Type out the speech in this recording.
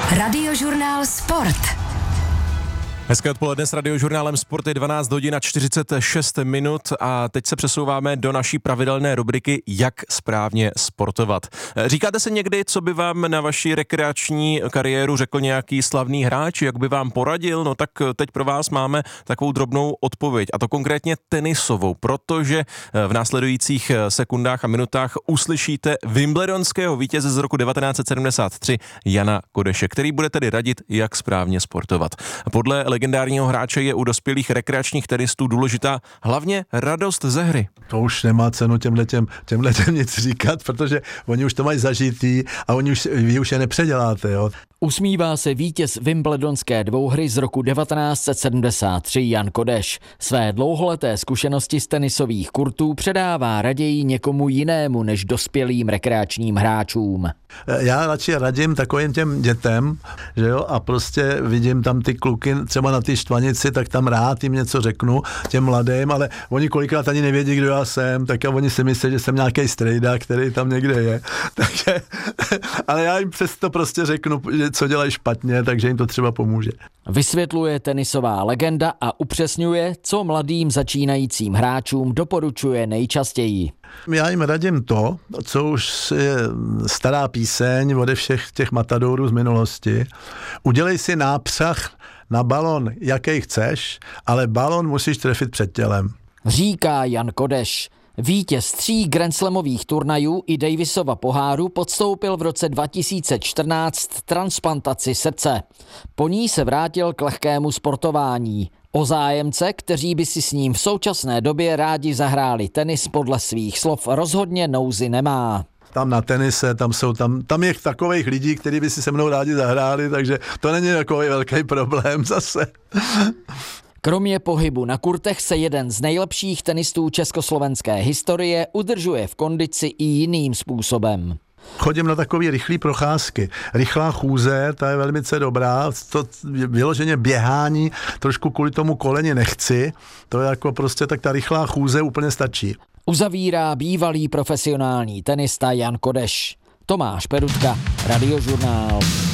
Radiožurnál Sport. Hezké odpoledne s Radiožurnálem Sport, je 12 hodin a 46 minut a teď se přesouváme do naší pravidelné rubriky Jak správně sportovat. Říkáte si někdy, co by vám na vaši rekreační kariéru řekl nějaký slavný hráč, jak by vám poradil? No tak teď pro vás máme takovou drobnou odpověď, a to konkrétně tenisovou, protože v následujících sekundách a minutách uslyšíte wimbledonského vítěze z roku 1973 Jana Kodeše, který bude tedy radit, jak správně sportovat. Podle legendárního hráče je u dospělých rekreačních tenistů důležitá hlavně radost ze hry. To už nemá cenu těmhletěm nic říkat, protože oni už to mají zažitý a vy už je nepředěláte, jo. Usmívá se vítěz wimbledonské dvouhry z roku 1973 Jan Kodeš. Své dlouholeté zkušenosti z tenisových kurtů předává raději někomu jinému než dospělým rekreačním hráčům. Já radši radím takovým těm dětem, že jo, a prostě vidím tam ty kluky třeba na té štvanici, tak tam rád jim něco řeknu, těm mladým, ale oni kolikrát ani nevědí, kdo já jsem, tak a oni si myslí, že jsem nějaký strejda, který tam někde je. Takže, ale já jim přesto prostě řeknu, co dělají špatně, takže jim to třeba pomůže. Vysvětluje tenisová legenda a upřesňuje, co mladým začínajícím hráčům doporučuje nejčastěji. Já jim radím to, co už je stará píseň ode všech těch matadorů z minulosti. Udělej si nápřah na balon, jaký chceš, ale balon musíš trefit před tělem. Říká Jan Kodeš. Vítěz 3 grandslamových turnajů i Davisova poháru podstoupil v roce 2014 transplantaci srdce. Po ní se vrátil k lehkému sportování. O zájemce, kteří by si s ním v současné době rádi zahráli tenis, podle svých slov rozhodně nouzy nemá. Tam na tenise, tam je takových lidí, kteří by si se mnou rádi zahráli, takže to není takový velký problém zase. Kromě pohybu na kurtech se jeden z nejlepších tenistů československé historie udržuje v kondici i jiným způsobem. Chodím na takové rychlé procházky. Rychlá chůze, ta je velmi dobrá. To vyloženě běhání, trošku kvůli tomu koleni nechci. To je jako prostě tak ta rychlá chůze úplně stačí. Uzavírá bývalý profesionální tenista Jan Kodeš. Tomáš Perutka, Radiožurnál.